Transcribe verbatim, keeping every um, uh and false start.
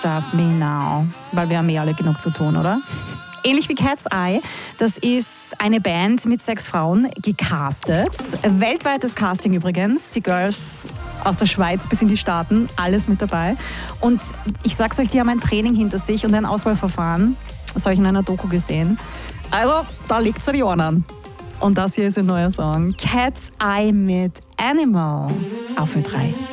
Stop Me Now, weil wir haben eh alle genug zu tun, oder? Ähnlich wie Cat's Eye. Das ist eine Band mit sechs Frauen, gecastet. Weltweites Casting übrigens. Die Girls aus der Schweiz bis in die Staaten, alles mit dabei. Und ich sag's euch, die haben ein Training hinter sich und ein Auswahlverfahren. Das habe ich in einer Doku gesehen. Also, da liegt's an die Ohren an. Und das hier ist ein neuer Song. Cat's Eye mit Animal auf Ö drei.